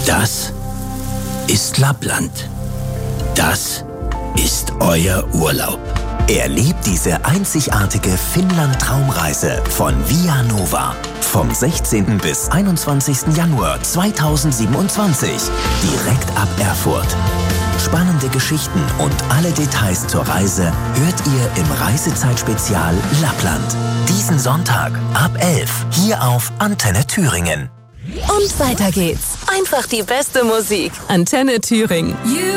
Das ist Lappland. Das ist euer Urlaub. Erlebt diese einzigartige Finnland-Traumreise von Via Nova. Vom 16. bis 21. Januar 2027. Direkt ab Erfurt. Spannende Geschichten und alle Details zur Reise hört ihr im Reisezeitspezial Lappland. Diesen Sonntag ab 11 hier auf Antenne Thüringen. Und weiter geht's. Einfach die beste Musik. Antenne Thüringen.